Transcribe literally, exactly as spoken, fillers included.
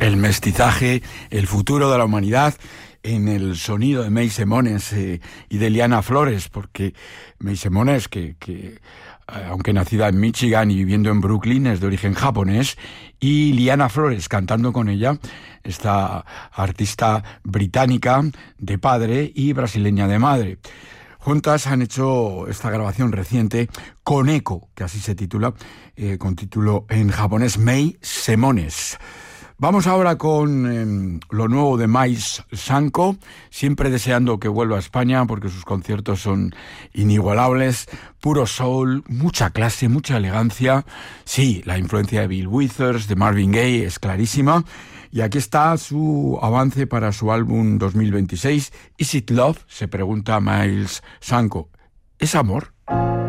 el mestizaje, el futuro de la humanidad, en el sonido de May Semones eh, y de Liana Flores, porque May Semones, que, que aunque nacida en Michigan y viviendo en Brooklyn, es de origen japonés, y Liana Flores cantando con ella, esta artista británica de padre y brasileña de madre. Juntas han hecho esta grabación reciente con Eco, que así se titula, eh, con título en japonés May Semones. Vamos ahora con eh, lo nuevo de Mais Sanko, siempre deseando que vuelva a España porque sus conciertos son inigualables, puro soul, mucha clase, mucha elegancia. Sí, la influencia de Bill Withers, de Marvin Gaye es clarísima. Y aquí está su avance para su álbum dos mil veintiséis, Is It Love? Se pregunta Miles Sanko. ¿Es amor?